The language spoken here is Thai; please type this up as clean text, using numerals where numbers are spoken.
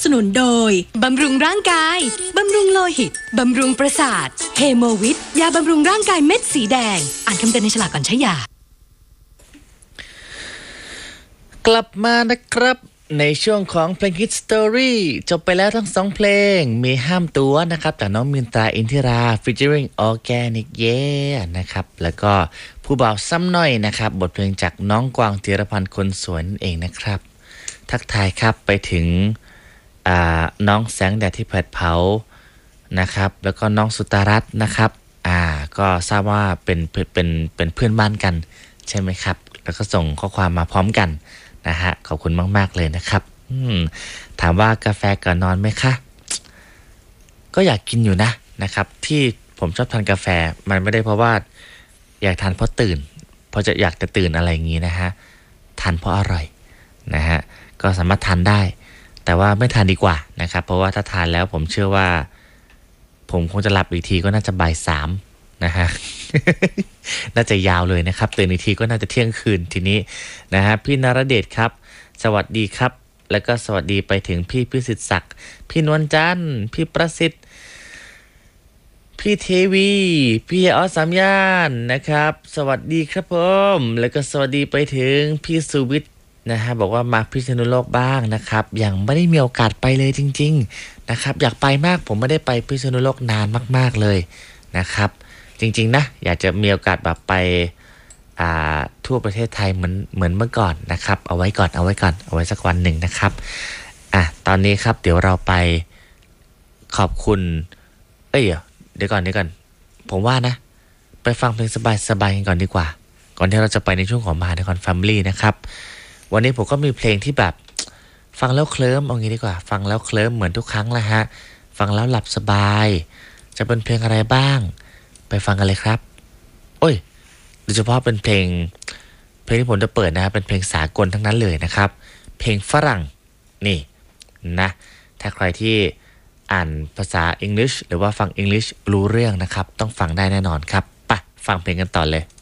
นุนโดยบำรุงร่างกายบำรุงโลหิตบำรุงประสาทเฮโมวิทยาบำรุงร่างกายเม็ดสีแดงอ่านคำเตือนในฉลากก่อนใช้ยากลับมานะครับในช่วงของเพลง Hit Story จบไปแล้วทั้ง2เพลงมีห้ามตัวนะครับจากน้องมินตราอินทิรา featuring Organic Yeah นะครับแล้วก็ผู้บ่าวซ้ำหน่อยนะครับบทเพลงจากน้องกวางธีรพันธ์คนสวยนั่นเองนะครับทักทายครับไปถึงน้องแสงแดดที่เผานะครับแล้วก็น้องสุตารัตน์นะครับก็ทราบว่าเป็นเพื่อนบ้านกันใช่ไหมครับแล้วก็ส่งข้อความมาพร้อมกันนะฮะขอบคุณมากๆเลยนะครับถามว่ากาแฟก่อนนอนไหมคะก็อยากกินอยู่นะครับที่ผมชอบทานกาแฟมันไม่ได้เพราะว่าอยากทานเพราะตื่นเพราะจะอยากจะตื่นอะไรอย่างงี้นะฮะทานเพราะอร่อยนะฮะก็สามารถทานได้แต่ว่าไม่ทานดีกว่านะครับเพราะว่าถ้าทานแล้วผมเชื่อว่าผมคงจะหลับอีกทีก็น่าจะบ่าย3นะฮะ น่าจะยาวเลยนะครับตื่นอีกทีก็น่าจะเที่ยงคืนทีนี้นะฮะพี่นรเดชครับสวัสดีครับแล้วก็สวัสดีไปถึงพี่พิสิทธิ์ศักดิ์พี่นวลจันทร์พี่ประสิทธิ์พี่เทวีพี่ออสามย่านนะครับสวัสดีครับผมแล้วก็สวัสดีไปถึงพี่สุวิทย์นะฮะบอกว่ามาพิษณุโลกบ้างนะครับยังไม่ได้มีโอกาสไปเลยจริงๆนะครับอยากไปมากผมไม่ได้ไปพิษณุโลกนานมากๆเลยนะครับจริงๆนะอยากจะมีโอกาสแบบไปทั่วประเทศไทยเหมือนเมื่อก่อนนะครับเอาไว้สักวันหนึ่งนะครับตอนนี้ครับเดี๋ยวเราไปขอบคุณเดี๋ยวก่อนผมว่านะไปฟังเพลงสบายๆกันก่อนดีกว่าก่อนที่เราจะไปในช่วงของมหานครแฟมิลี่นะครับวันนี้ผมก็มีเพลงที่แบบฟังแล้วเคลิ้มเอางี้ดีกว่าฟังแล้วเคลิ้มเหมือนทุกครั้งแหละฮะฟังแล้วหลับสบายจะเป็นเพลงอะไรบ้างไปฟังกันเลยครับโดยเฉพาะเป็นเพลงที่ผมจะเปิดนะครับเป็นเพลงสากลทั้งนั้นเลยนะครับเพลงฝรั่งนี่นะถ้าใครที่อ่านภาษา English หรือว่าฟัง English รู้เรื่องนะครับต้องฟังได้แน่นอนครับไปฟังเพลงกันต่อเลย